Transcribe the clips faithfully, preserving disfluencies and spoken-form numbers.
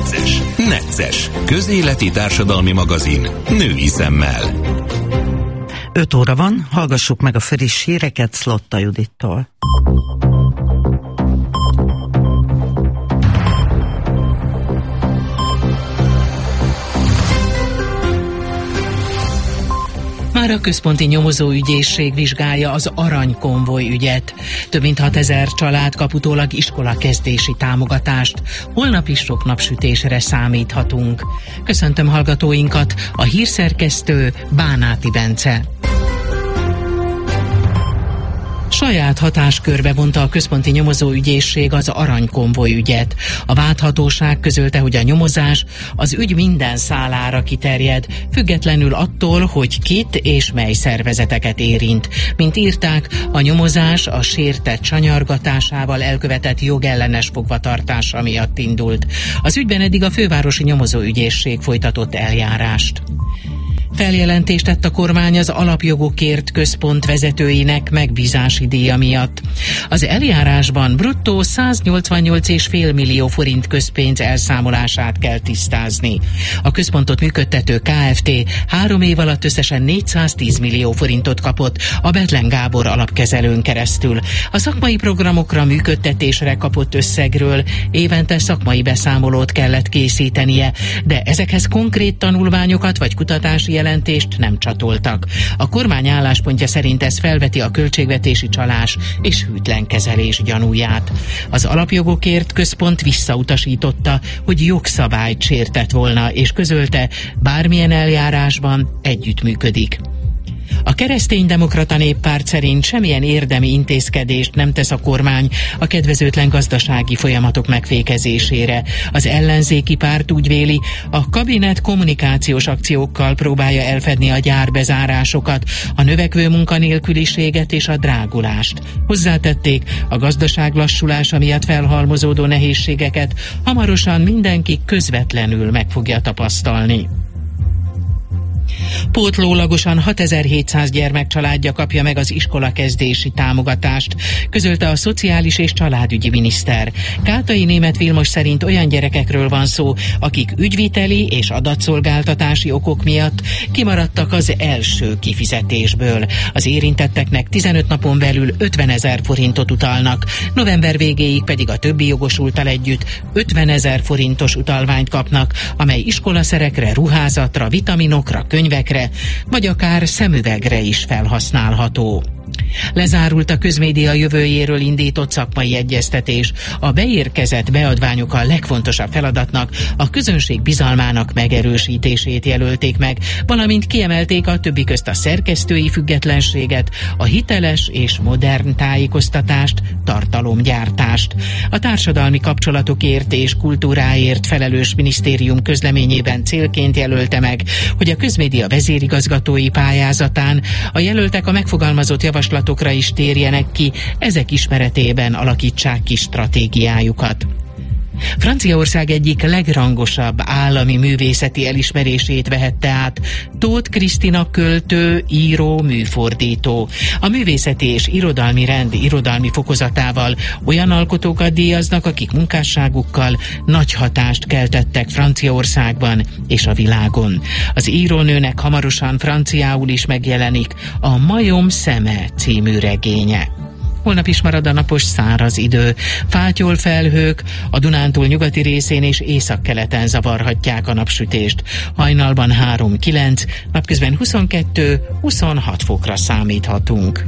Necces. Necces. Közéleti társadalmi magazin. Női szemmel. öt óra van, hallgassuk meg a friss híreket Szlotta Judittól. Már a központi nyomozóügyészség vizsgálja az aranykonvoj ügyet. Több mint hatezer család kap utólag iskolakezdési támogatást. Holnap is sok napsütésre számíthatunk. Köszöntöm hallgatóinkat, a hírszerkesztő Bánáti Bence. Saját hatáskörbe vonta a központi nyomozóügyészség az aranykonvoj ügyet. A vádhatóság közölte, hogy a nyomozás az ügy minden szálára kiterjed, függetlenül attól, hogy kit és mely szervezeteket érint. Mint írták, a nyomozás a sértett sanyargatásával elkövetett jogellenes fogvatartása miatt indult. Az ügyben eddig a fővárosi nyomozóügyészség folytatott eljárást. Feljelentést tett a kormány az Alapjogokért Központ vezetőinek megbízási díja miatt. Az eljárásban bruttó száznyolcvannyolc egész öt millió forint közpénz elszámolását kell tisztázni. A központot működtető Kft. három év alatt összesen négyszáztíz millió forintot kapott a Bethlen Gábor alapkezelőn keresztül. A szakmai programokra, működtetésre kapott összegről évente szakmai beszámolót kellett készítenie, de ezekhez konkrét tanulmányokat vagy kutatási jelentést nem csatoltak. A kormány álláspontja szerint ez felveti a költségvetési csalás és hűtlenkezelés gyanúját. Az Alapjogokért Központ visszautasította, hogy jogszabályt sértett volna, és közölte, bármilyen eljárásban együttműködik. A Kereszténydemokrata Néppárt szerint semmilyen érdemi intézkedést nem tesz a kormány a kedvezőtlen gazdasági folyamatok megfékezésére. Az ellenzéki párt úgy véli, a kabinet kommunikációs akciókkal próbálja elfedni a gyárbezárásokat, a növekvő munkanélküliséget és a drágulást. Hozzátették, a gazdaság lassulása miatt felhalmozódó nehézségeket hamarosan mindenki közvetlenül meg fogja tapasztalni. Pótlólagosan hatezer-hétszáz gyermekcsaládja kapja meg az iskolakezdési támogatást, közölte a Szociális és Családügyi miniszter. Kátai Németh Vilmos szerint olyan gyerekekről van szó, akik ügyviteli és adatszolgáltatási okok miatt kimaradtak az első kifizetésből. Az érintetteknek tizenöt napon belül ötvenezer forintot utalnak, november végéig pedig a többi jogosulttal együtt ötvenezer forintos utalványt kapnak, amely iskolaszerekre, ruházatra, vitaminokra, könyvekre, vagy akár szemüvegre is felhasználható. Lezárult a közmédia jövőjéről indított szakmai egyeztetés. A beérkezett beadványok a legfontosabb feladatnak, a közönség bizalmának megerősítését jelölték meg, valamint kiemelték a többi közt a szerkesztői függetlenséget, a hiteles és modern tájékoztatást, tartalomgyártást. A társadalmi kapcsolatokért és kultúráért felelős minisztérium közleményében célként jelölte meg, hogy a közmédia vezérigazgatói pályázatán a jelöltek a megfogalmazott javaslatokra is térjenek ki, ezek ismeretében alakítsák ki stratégiájukat. Franciaország egyik legrangosabb állami művészeti elismerését vehette át Tóth Krisztina költő, író, műfordító. A művészeti és irodalmi rend irodalmi fokozatával olyan alkotókat díjaznak, akik munkásságukkal nagy hatást keltettek Franciaországban és a világon. Az írónőnek hamarosan franciául is megjelenik a Majom szeme című regénye. Holnap is marad a napos száraz idő. Fátyol felhők a Dunántúl nyugati részén és északkeleten zavarhatják a napsütést. Hajnalban három-kilenc, napközben huszonkettő-huszonhat fokra számíthatunk.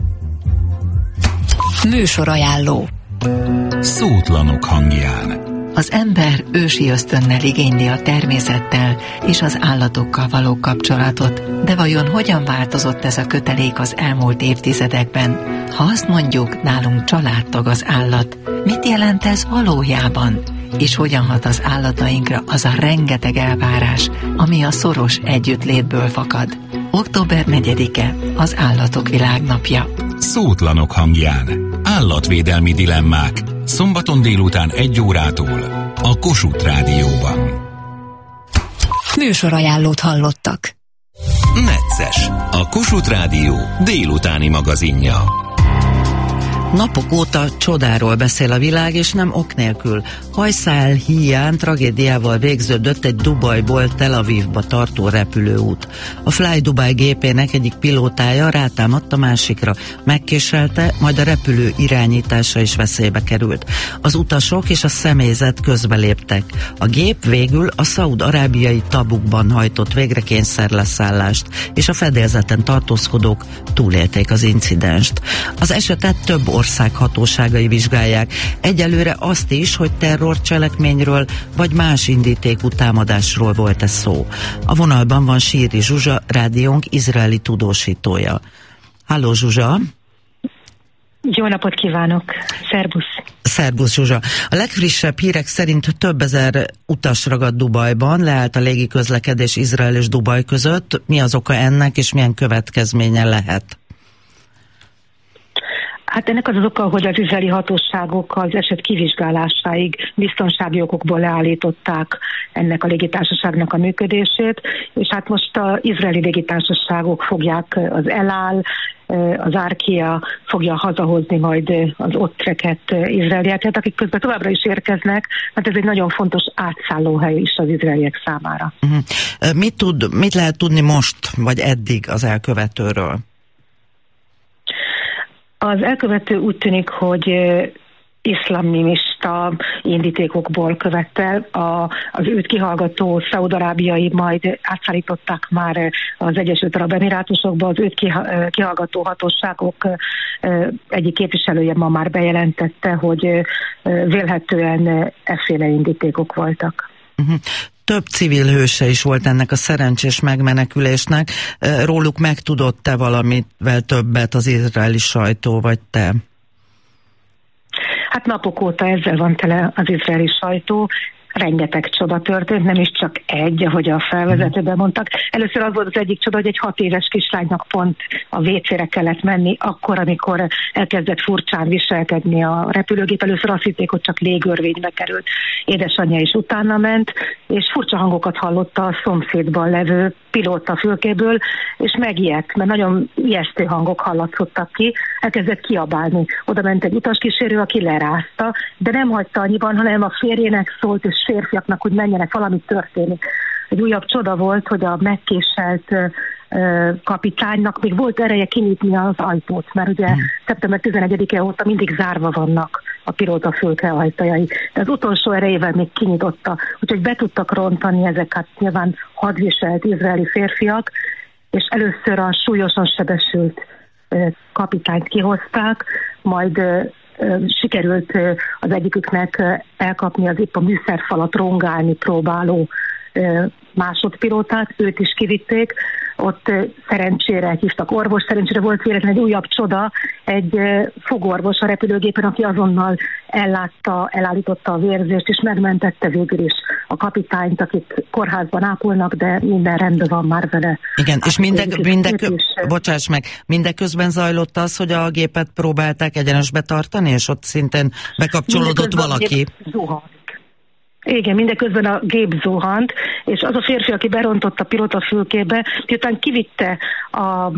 Műsorajánló. Szótlanok hangján. Az ember ősi ösztönnel igényli a természettel és az állatokkal való kapcsolatot, de vajon hogyan változott ez a kötelék az elmúlt évtizedekben? Ha azt mondjuk, nálunk családtag az állat, mit jelent ez valójában? És hogyan hat az állatainkra az a rengeteg elvárás, ami a szoros együttlétből fakad? október negyedike az Állatok Világnapja. Szótlanok hangján. Állatvédelmi dilemmák. Szombaton délután egy órától a Kossuth Rádióban. Műsorajánlót hallottak. Necces, a Kossuth Rádió délutáni magazinja. Napok óta csodáról beszél a világ, és nem ok nélkül. Hajszál híján tragédiával végződött egy Dubajból Tel Avivba tartó repülőút. A Fly Dubai gépének egyik pilótája rátámadt a másikra, megkéselte, majd a repülő irányítása is veszélybe került. Az utasok és a személyzet közbeléptek. A gép végül a szaúd-arábiai Tabukban hajtott végre kényszerleszállást, és a fedélzeten tartózkodók túlélték az incidenst. Az esetet több ország hatóságai vizsgálják. Egyelőre azt is, hogy terrorcselekményről vagy más indítékú támadásról volt ez szó. A vonalban van Síri Zsuzsa, rádiónk izraeli tudósítója. Halló Zsuzsa! Jó napot kívánok! Szerbusz! Szerbusz Zsuzsa! A legfrissebb hírek szerint több ezer utas ragadt Dubajban, leállt a légiközlekedés Izrael és Dubaj között. Mi az oka ennek, és milyen következménye lehet? Hát ennek az az oka, hogy az izraeli hatóságok az eset kivizsgálásáig biztonsági okokból leállították ennek a légitársaságnak a működését, és hát most az izraeli légitársaságok fogják, az El Al, az Arkia fogja hazahozni majd az ott rekedt izraelieket, akik közben továbbra is érkeznek, mert ez egy nagyon fontos átszállóhely is az izraeliek számára. Uh-huh. Mit tud, mit lehet tudni most, vagy eddig az elkövetőről? Az elkövető úgy tűnik, hogy iszlamista indítékokból követte, a, az őt kihallgató szaúd-arábiai majd átszállították már az Egyesült Arab Emirátusokba, az őt kihallgató hatóságok egyik képviselője ma már bejelentette, hogy vélhetően efféle indítékok voltak. Uh-huh. Több civil hőse is volt ennek a szerencsés megmenekülésnek. Róluk megtudott-e valamivel többet az izraeli sajtó, vagy te? Hát napok óta ezzel van tele az izraeli sajtó. Rengeteg csoda történt, nem is csak egy, ahogy a felvezetőben mondtak. Először az volt az egyik csoda, hogy egy hat éves kislánynak pont a vécére kellett menni, akkor, amikor elkezdett furcsán viselkedni a repülőgép. Először azt hitték, hogy csak légörvénybe került. Édesanyja is utána ment, és furcsa hangokat hallotta a szomszédban levő pilóta fülkéből, és megijedt, mert nagyon ijesztő hangok hallatszottak ki, elkezdett kiabálni. Oda ment egy utaskísérő, aki lerázta, de nem hagyta annyiban, hanem a férjének szólt, és férfiaknak, hogy menjenek, valami történik. Egy újabb csoda volt, hogy a megkéselt kapitánynak még volt ereje kinyitni az ajtót, mert ugye hmm. szeptember tizenegyedike óta mindig zárva vannak a pilóta fülke ajtajai. De az utolsó erejével még kinyitotta, úgyhogy be tudtak rontani ezeket nyilván hadviselt izraeli férfiak, és először a súlyosan sebesült kapitányt kihozták, majd sikerült az egyiküknek elkapni az épp a műszerfalat rongálni próbáló másodpilótát, őt is kivitték, ott szerencsére hívtak orvos, szerencsére volt véletlenül egy újabb csoda, egy fogorvos a repülőgépen, aki azonnal ellátta, elállította a vérzést, és megmentette végül is a kapitányt, akit kórházban ápolnak, de minden rendben van már vele. Igen, és mindek, mindek, bocsáss meg, mindeközben zajlott az, hogy a gépet próbálták egyenesbe tartani, és ott szintén bekapcsolódott valaki. Igen, mindeközben a gép zuhant, és az a férfi, aki berontott a pilóta fülkébe, miután kivitte a,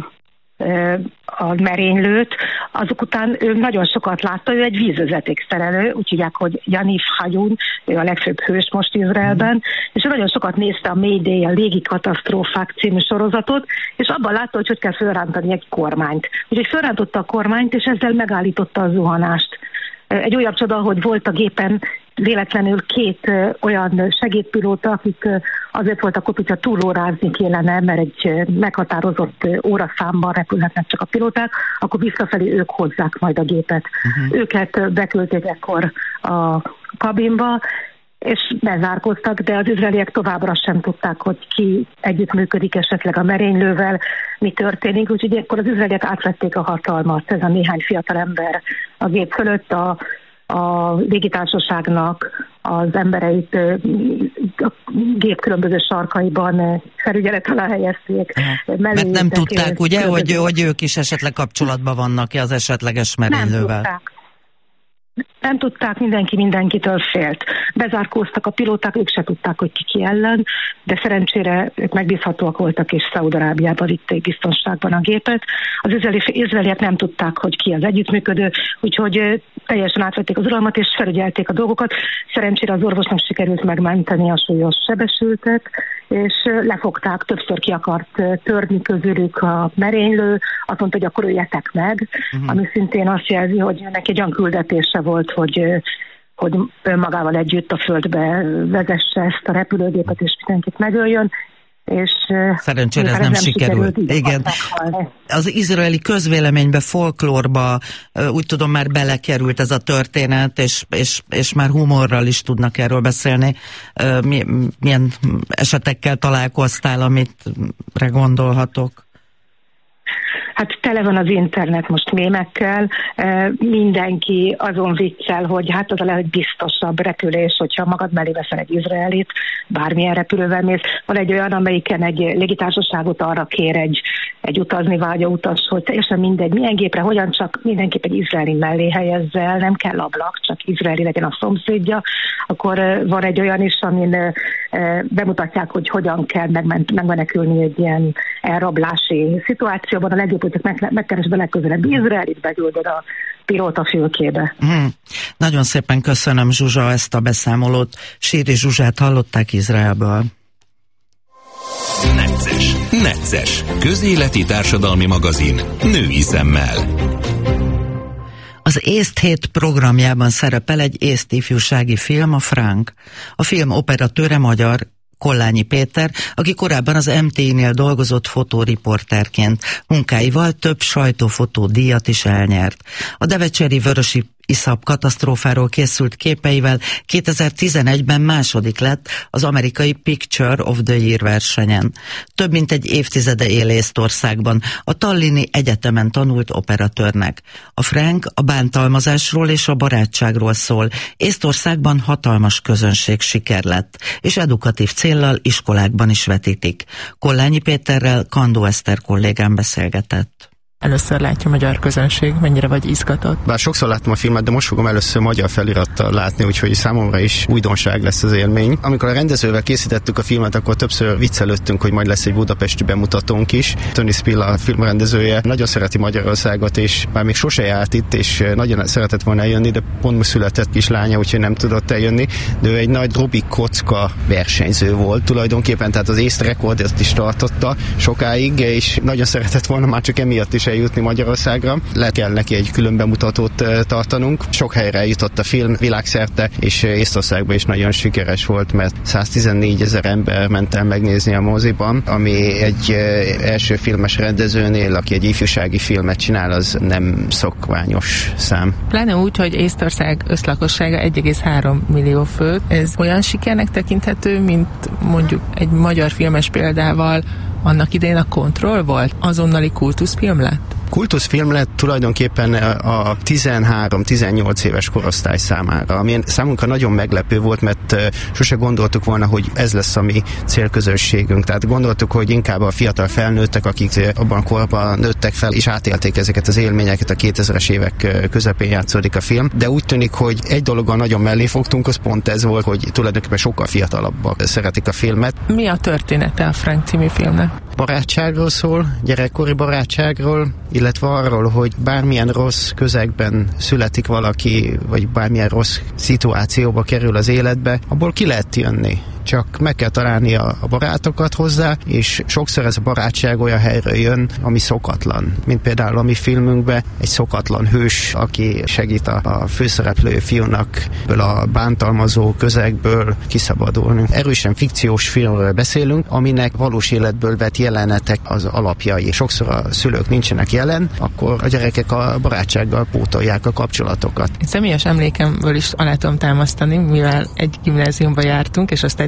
a merénylőt, azok után ő nagyon sokat látta, ő egy vízvezetékszerelő, úgy hívják, hogy Yaniv Hayun, ő a legfőbb hős most Izraelben, és ő nagyon sokat nézte a Mayday, a légi katasztrófák című sorozatot, és abban látta, hogy hogy kell fölrántani egy kormányt. Úgyhogy fölrántotta a kormányt, és ezzel megállította a zuhanást. Egy újabb csoda, hogy volt a gépen véletlenül két ö, olyan segédpilóta, akik ö, azért voltak ott, hogyha túlórázni kellene, mert egy ö, meghatározott ö, óraszámban repülhetnek csak a pilóták, akkor visszafelé ők hozzák majd a gépet. Uh-huh. Őket ö, beküldték ekkor a kabinba, és bezárkoztak, de az izraeliek továbbra sem tudták, hogy ki együttműködik esetleg a merénylővel, mi történik, úgyhogy akkor az izraeliek átvették a hatalmat, ez a néhány fiatal ember a gép fölött, a, a légitársaságnak az embereit a gép különböző sarkaiban felügyelet alá helyezték. Mert nem tudták, ugye, hogy, hogy ők is esetleg kapcsolatban vannak-e az esetleges merénylővel? Nem tudták. Nem tudták, mindenki mindenkitől félt. Bezárkóztak a pilóták, ők se tudták, hogy ki ki ellen, de szerencsére ők megbízhatóak voltak, és Szaúd-Arábiába vitték biztonságban a gépet. Az izraeliek nem tudták, hogy ki az együttműködő, úgyhogy teljesen átvették az uralmat, és felügyelték a dolgokat. Szerencsére az orvosnak sikerült megmenteni a súlyos sebesültet, és lefogták, többször ki akart törni közülük a merénylő, azt mondta, hogy akkor öljetek meg, uh-huh. ami szintén azt jelzi, hogy neki egy olyan küldetése volt, hogy, hogy magával együtt a földbe vezesse ezt a repülőgépet, és mindenkit megöljön. És szerencsére ez nem, nem sikerült. sikerült. Igen. Az izraeli közvéleménybe, folklórba úgy tudom már belekerült ez a történet, és, és, és már humorral is tudnak erről beszélni. Milyen esetekkel találkoztál, amitre gondolhatok? Hát tele van az internet most mémekkel, mindenki azon viccel, hogy hát az a lehet biztosabb repülés, hogyha magad mellé veszel egy izraelit, bármilyen repülővel mész. Van egy olyan, amelyiken egy légitársaságot arra kér egy, egy utazni vágyó utas, hogy teljesen mindegy, milyen gépre, hogyan, csak mindenképp egy izraeli mellé helyezzel, nem kell ablak, csak izraeli legyen a szomszédja. Akkor van egy olyan is, amin bemutatják, hogy hogyan kell megmenekülni egy ilyen elrablási szituációban. A legjobb, hogy meg, megkeresd a legközelebb izraelit, beküldöd a pilóta fülkébe. Hmm. Nagyon szépen köszönöm, Zsuzsa, ezt a beszámolót. Síri Zsuzsát hallották Izraelből. Necces. Necces. Közéleti társadalmi magazin. Női szemmel. Az észt hét programjában szerepel egy észt ifjúsági film, a Frank. A film operatőre magyar, Kollányi Péter, aki korábban az em té i-nél dolgozott fotóriporterként. Munkáival több sajtófotó díjat is elnyert. A devecseri Vörösi iszap katasztrófáról készült képeivel kétezer-tizenegyben második lett az amerikai Picture of the Year versenyen. Több mint egy évtizede él Észtországban, a Tallini Egyetemen tanult operatőrnek. A Frank a bántalmazásról és a barátságról szól. Észtországban hatalmas közönség siker lett, és edukatív céllal iskolákban is vetítik. Kollányi Péterrel Kandó Eszter kollégám beszélgetett. Először látja a magyar közönség, mennyire vagy izgatott? Bár sokszor láttam a filmet, de most fogom először magyar felirattal látni, úgyhogy számomra is újdonság lesz az élmény. Amikor a rendezővel készítettük a filmet, akkor többször viccelődtünk, hogy majd lesz egy budapesti bemutatónk is. Tony Spilla, a filmrendezője, nagyon szereti Magyarországot, és már még sose járt itt, és nagyon szeretett volna eljönni, de pont most született kislánya, úgyhogy nem tudott eljönni. De ő egy nagy Rubik kocka versenyző volt tulajdonképpen, tehát az észt rekordot is tartotta sokáig, és nagyon szeretett volna már csak emiatt is jutni Magyarországra. Le kell neki egy külön bemutatót tartanunk. Sok helyre eljutott a film világszerte, és Észtországban is nagyon sikeres volt, mert száztizennégy ezer ember ment el megnézni a moziban, ami egy első filmes rendezőnél, aki egy ifjúsági filmet csinál, az nem szokványos szám. Pláne úgy, hogy Észtország összlakossága egy egész három millió fő. Ez olyan sikernek tekinthető, mint mondjuk egy magyar filmes példával annak idején a Kontroll volt? Azonnali kultuszfilm lett? Kultuszfilm lett tulajdonképpen a tizenhárom-tizennyolc éves korosztály számára, ami számunkra nagyon meglepő volt, mert sose gondoltuk volna, hogy ez lesz a mi célközönségünk. Tehát gondoltuk, hogy inkább a fiatal felnőttek, akik abban a korban nőttek fel, és átélték ezeket az élményeket, a kétezres évek közepén játszódik a film. De úgy tűnik, hogy egy dologgal nagyon mellé fogtunk, az pont ez volt, hogy tulajdonképpen sokkal fiatalabbak szeretik a filmet. Mi a története a Frank című filmnek? Barátságról szól, gyerekkori barátságról, illetve arról, hogy bármilyen rossz közegben születik valaki, vagy bármilyen rossz szituációba kerül az életbe, abból ki lehet jönni. Csak meg kell találni a, a barátokat hozzá, és sokszor ez a barátság olyan helyről jön, ami szokatlan. Mint például a mi filmünkben egy szokatlan hős, aki segít a, a főszereplő fiúnak a bántalmazó közegből kiszabadulni. Erősen fikciós filmről beszélünk, aminek valós életből vett jelenetek az alapjai. Sokszor a szülők nincsenek jelen, akkor a gyerekek a barátsággal pótolják a kapcsolatokat. Én személyes emlékemből is alá tudom támasztani, mivel egy gimnáziumba jártunk, és azt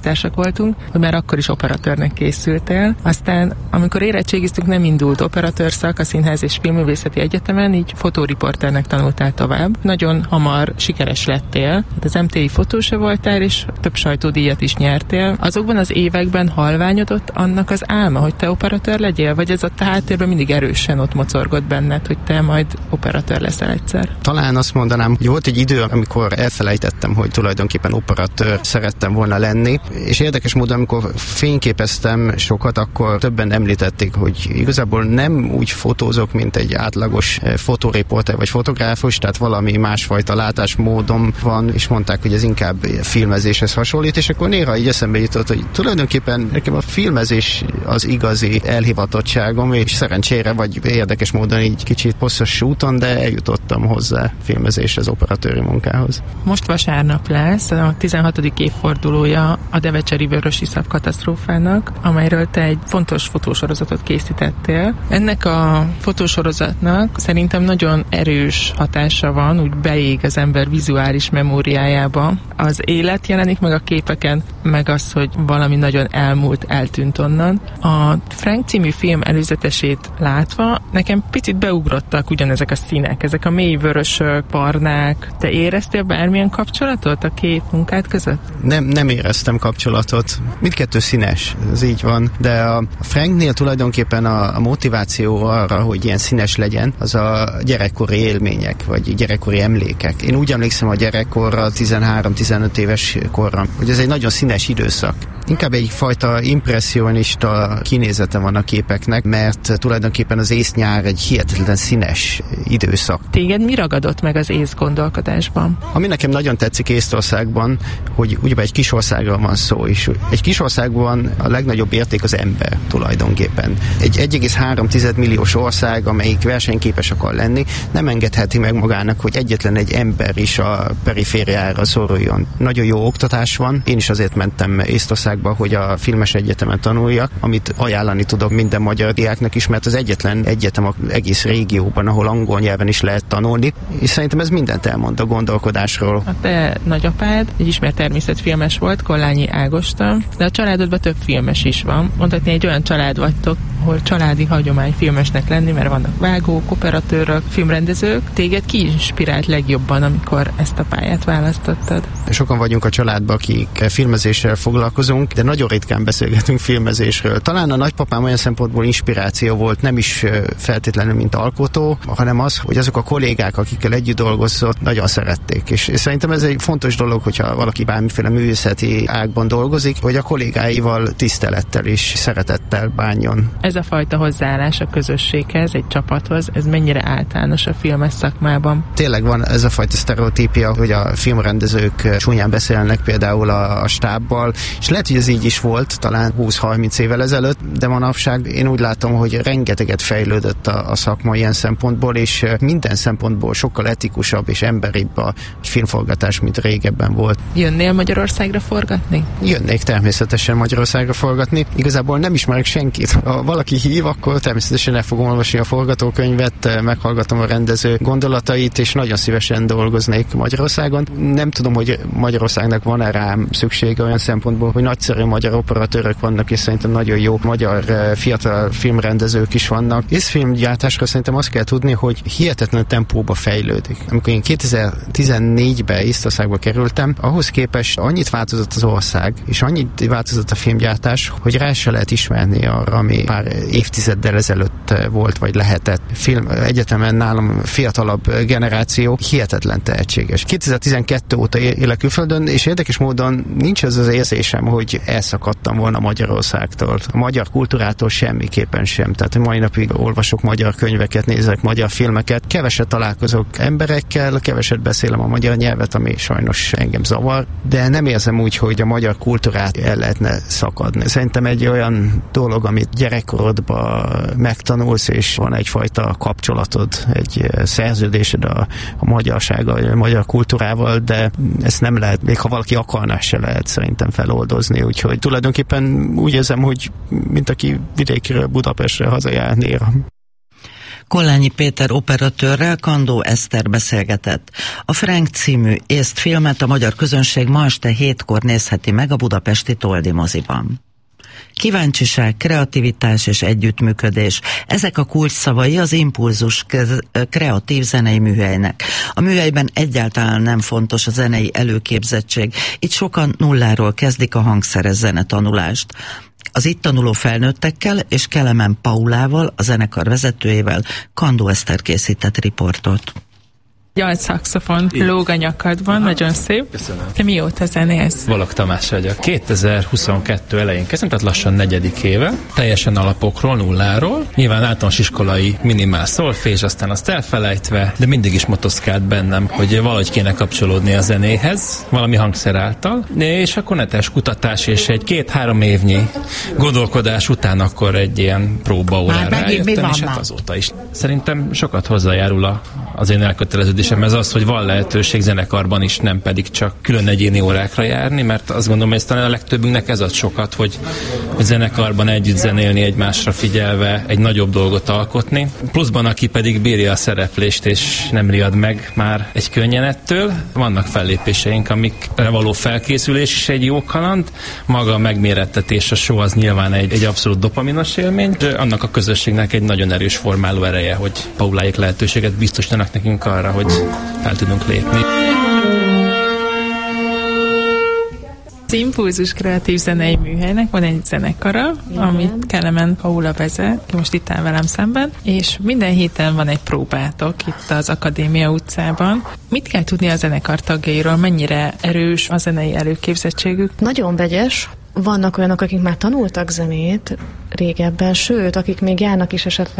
munkatársak voltunk, hogy már akkor is operatőrnek készültél. Aztán, amikor érettségiztünk, nem indult operatőr szak a Színház és Filmművészeti Egyetemen, így fotóriporternek tanultál tovább. Nagyon hamar sikeres lettél. Az em té i fotósa voltál, és több sajtódíjat is nyertél. Azokban az években halványodott annak az álma, hogy te operatőr legyél, vagy ez a háttérben mindig erősen ott mocorgott benned, hogy te majd operatőr leszel egyszer? Talán azt mondanám, hogy volt egy idő, amikor elfelejtettem, hogy tulajdonképpen operatőr szerettem volna lenni, és érdekes módon, amikor fényképeztem sokat, akkor többen említették, hogy igazából nem úgy fotózok, mint egy átlagos fotóriporter vagy fotográfus, tehát valami másfajta látásmódom van, és mondták, hogy ez inkább filmezéshez hasonlít, és akkor néha így eszembe jutott, hogy tulajdonképpen nekem a filmezés az igazi elhivatottságom, és szerencsére, vagy érdekes módon így kicsit hosszas úton, de eljutottam hozzá filmezéshez, operatőri munkához. Most vasárnap lesz a tizenhatodik évfordulója a devecseri vörösiszap katasztrófának, amelyről te egy fontos fotósorozatot készítettél. Ennek a fotósorozatnak szerintem nagyon erős hatása van, úgy beég az ember vizuális memóriájába. Az élet jelenik meg a képeken, meg az, hogy valami nagyon elmúlt, eltűnt onnan. A Frank című film előzetesét látva nekem picit beugrottak ugyanezek a színek, ezek a mély vörösök, barnák. Te éreztél bármilyen kapcsolatot a két munkád között? Nem, nem éreztem kapcsolatot. Mindkettő színes, ez így van, de a Franknél tulajdonképpen a, a motiváció arra, hogy ilyen színes legyen, az a gyerekkori élmények, vagy gyerekkori emlékek. Én úgy emlékszem a gyerekkorra, tizenhárom-tizenöt éves korra, hogy ez egy nagyon színes időszak. Inkább egyfajta impresszionista kinézete van a képeknek, mert tulajdonképpen az ész-nyár egy hihetetlen színes időszak. Téged mi ragadott meg az ész gondolkodásban? Ami nekem nagyon tetszik Észtországban, hogy ugye egy kis országról van szó, és egy kis országban a legnagyobb érték az ember tulajdonképpen. Egy egy egész három milliós ország, amelyik versenyképes akar lenni, nem engedheti meg magának, hogy egyetlen egy ember is a perifériára szoruljon. Nagyon jó oktatás van, én is azért mentem Észtországba, hogy a filmes egyetemen tanuljak, amit ajánlani tudok minden magyar diáknak is, mert az egyetlen egyetem az egész régióban, ahol angol nyelven is lehet tanulni, és szerintem ez mindent elmond a gondolkodásról. A te nagyapád egy ismert természetfilmes volt, Kollányi Ágoston, de a családodban több filmes is van. Mondhatni, egy olyan család vagytok, ahol családi hagyomány filmesnek lenni, mert vannak vágók, operatőrök, filmrendezők. Téged ki inspirált legjobban, amikor ezt a pályát választottad? Sokan vagyunk a családban, akik filmezéssel foglalkozunk, de nagyon ritkán beszélgetünk filmezésről. Talán a nagypapám olyan szempontból inspiráció volt, nem is feltétlenül mint alkotó, hanem az, hogy azok a kollégák, akikkel együtt dolgozott, nagyon szerették. És szerintem ez egy fontos dolog, hogyha valaki bármiféle művészeti ágban dolgozik, hogy a kollégáival tisztelettel és szeretettel bánjon. Ez a fajta hozzáállás a közösséghez, egy csapathoz, ez mennyire általános a filmes szakmában? Tényleg van ez a fajta sztereotípia, hogy a filmrendezők csúnyán beszélnek például a, a stábbal, és lehet, hogy ez így is volt, talán húsz-harminc évvel ezelőtt, de manapság én úgy látom, hogy rengeteget fejlődött a, a szakma ilyen szempontból, és minden szempontból sokkal etikusabb és emberibb a filmforgatás, mint régebben volt. Jönnél Magyarországra forgatni? Jönnék természetesen Magyarországra forgatni. Igazából nem ismerek senkit. Ha valaki hív, akkor természetesen el fogom olvasni a forgatókönyvet, meghallgatom a rendező gondolatait, és nagyon szívesen dolgoznék Magyarországon. Nem tudom, hogy Magyarországnak van-e rám szüksége olyan szempontból, hogy nagyszerű magyar operatőrök vannak, és szerintem nagyon jó magyar fiatal filmrendezők is vannak. És filmgyártásra szerintem azt kell tudni, hogy hihetetlen tempóba fejlődik. Amikor én kétezer-tizennégyben Észtországba kerültem, ahhoz képest annyit változott az ország, és annyit változott a filmgyártás, hogy rá se lehet ismerni arra, ami pár évtizeddel ezelőtt volt, vagy lehetett. Film egyetemen nálam fiatalabb generáció hihetetlen tehetséges. kétezer-tizenkettő óta élek külföldön, és érdekes módon nincs ez az érzésem, hogy elszakadtam volna Magyarországtól. A magyar kultúrától semmiképpen sem. Tehát mai napig olvasok magyar könyveket, nézek magyar filmeket, keveset találkozok emberekkel, keveset beszélem a magyar nyelvet, ami sajnos engem zavar, de nem érzem úgy, hogy a magyar kultúrát el lehetne szakadni. Szerintem egy olyan dolog, amit gyerekkorodban megtanulsz, és van egyfajta kapcsolatod, egy szerződésed a, a magyarsággal, a magyar kultúrával, de ezt nem lehet, még ha valaki akarná, se lehet szerintem feloldozni, úgyhogy tulajdonképpen úgy érzem, hogy mint aki vidékről Budapestre hazajár néha. Kollányi Péter operatőrrel Kandó Eszter beszélgetett. A Frank című észt filmet a magyar közönség ma este hétkor nézheti meg a budapesti Toldi moziban. Kíváncsiság, kreativitás és együttműködés. Ezek a kulcsszavai az Impulzus kreatív zenei műhelynek. A műhelyben egyáltalán nem fontos a zenei előképzettség. Itt sokan nulláról kezdik a hangszeres zenetanulást. Az itt tanuló felnőttekkel és Kelemen Paulával, a zenekar vezetőjével Kandó Eszter készített riportot. Egy altszaxofon lóg a nyakadban, nagyon szép. Köszönöm. Te mióta zenélsz? Balogh Tamás vagyok. kétezer-huszonkettő elején kezdtem, tehát lassan negyedik éve. Teljesen alapokról, nulláról. Nyilván általános iskolai minimál szolfés, aztán azt elfelejtve, de mindig is motoszkált bennem, hogy valahogy kéne kapcsolódni a zenéhez, valami hangszer által. És akkor netes kutatás és egy két-három évnyi gondolkodás után akkor egy ilyen próbaórára rájöttem, és hát azóta is. Szerintem sokat hozzájárul a, az én elköteleződésem. Ez az, hogy van lehetőség zenekarban is, nem pedig csak külön egyéni órákra járni, mert azt gondolom, hogy ez talán a legtöbbünknek ez ad sokat, hogy, hogy zenekarban együtt zenélni, egymásra figyelve, egy nagyobb dolgot alkotni. Pluszban, aki pedig bírja a szereplést, és nem riad meg már egy könnyen ettől. Vannak fellépéseink, amikre való felkészülés is egy jó kaland. Maga a megmérettetés, a show az nyilván egy, egy abszolút dopaminos élmény, de annak a közösségnek egy nagyon erős formáló ereje, hogy Pauláék lehetőséget biztosítanak nekünk arra, hogy el tudunk lépni. Az Impulzus kreatív zenei műhelynek van egy zenekara, igen, amit Kelemen Paula vezet, ki most itt áll velem szemben, és minden héten van egy próbátok itt az Akadémia utcában. Mit kell tudni a zenekar tagjairól? Mennyire erős a zenei előképzettségük? Nagyon vegyes. Vannak olyanok, akik már tanultak zenét régebben, sőt, akik még járnak is esetleg